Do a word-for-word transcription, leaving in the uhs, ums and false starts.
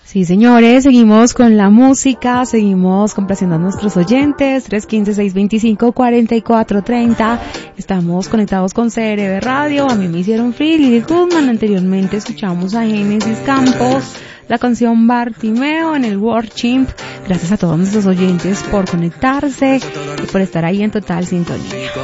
Sí, señores, seguimos con la música, seguimos complaciendo a nuestros oyentes, tres uno cinco, seis dos cinco, cuatro cuatro tres cero. Estamos conectados con C R B Radio, a mí me hicieron free, Lily Goodman. Anteriormente escuchamos a Génesis Campos, la canción Bartimeo en el World Chimp. Gracias a todos nuestros oyentes por conectarse y por estar ahí en total sintonía.